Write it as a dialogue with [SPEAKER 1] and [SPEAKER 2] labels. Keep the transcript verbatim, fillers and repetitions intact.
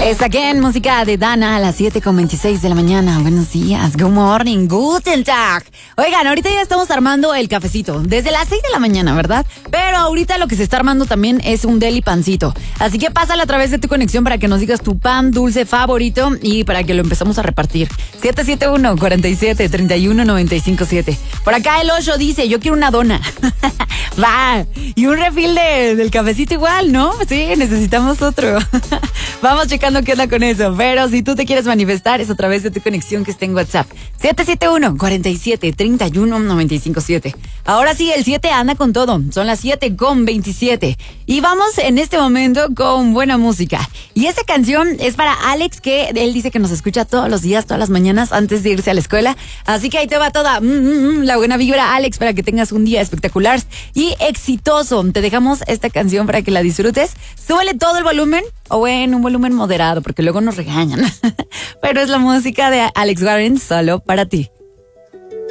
[SPEAKER 1] Es aquí en música de Dana a las siete con veintiséis de la mañana. Buenos días, good morning, guten Tag. Oigan, ahorita ya estamos armando el cafecito desde las seis de la mañana, ¿verdad? Pero ahorita lo que se está armando también es un deli pancito. Así que pásala a través de tu conexión para que nos digas tu pan dulce favorito y para que lo empezamos a repartir. siete siete uno, cuatro siete, tres uno, nueve cinco siete. Por acá el Osho dice, yo quiero una dona. Va, y un refil de, del cafecito igual, ¿no? Sí, necesitamos otro. Vamos checando qué onda con eso. Pero si tú te quieres manifestar, es a través de tu conexión que está en WhatsApp. siete siete uno, cuatro siete, tres uno, nueve cinco siete. Ahora sí, el siete anda con todo. Son las siete con veintisiete. Y vamos en este momento con buena música. Y esta canción es para Alex, que él dice que nos escucha todos los días, todas las mañanas, antes de irse a la escuela. Así que ahí te va toda mm, mm, mm, la buena vibra, Alex, para que tengas un día espectacular y exitoso. Te dejamos esta canción para que la disfrutes. Súbele todo el volumen, o bueno, un volumen moderado, porque luego nos regañan. Pero es la música de Alex Warren, solo para ti.